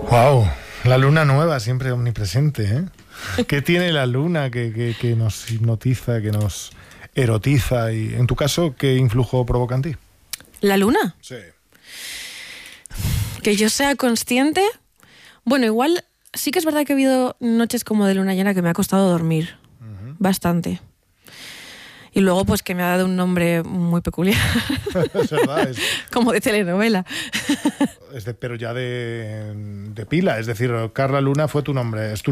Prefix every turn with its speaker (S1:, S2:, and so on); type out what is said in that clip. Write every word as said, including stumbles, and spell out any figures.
S1: Wow, la luna nueva siempre omnipresente, ¿eh? ¿Qué tiene la luna que, que, que nos hipnotiza, que nos erotiza? Y en tu caso, ¿qué influjo provoca en ti?
S2: ¿La luna?
S1: Sí.
S2: Que yo sea consciente. Bueno, igual sí que es verdad que ha habido noches como de luna llena que me ha costado dormir. Uh-huh. Bastante. Y luego, pues, que me ha dado un nombre muy peculiar.
S1: Es verdad. Es...
S2: como de telenovela.
S1: Es de, pero ya de, de pila. Es decir, Carla Luna fue tu nombre. Es tu